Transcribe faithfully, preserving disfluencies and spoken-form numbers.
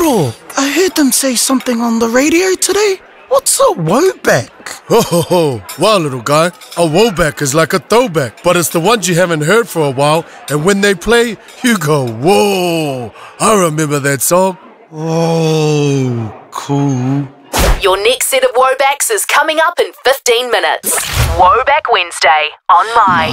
Bro, I heard them say something on the radio today. What's a woback? Ho ho ho, wow little guy, a woback is like a throwback, but it's the ones you haven't heard for a while, and when they play, you go, whoa, I remember that song. Whoa, cool. Your next set of Wobacks is coming up in fifteen minutes. Woback Wednesday on My.